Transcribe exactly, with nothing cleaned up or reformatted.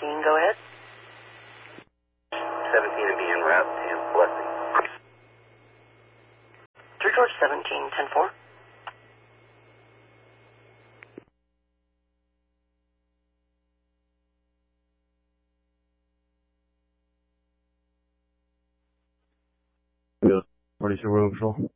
seventeen, go ahead. seventeen to be en route to Blessing. Three George seventeen, ten four. Good. forty-two Royal Patrol.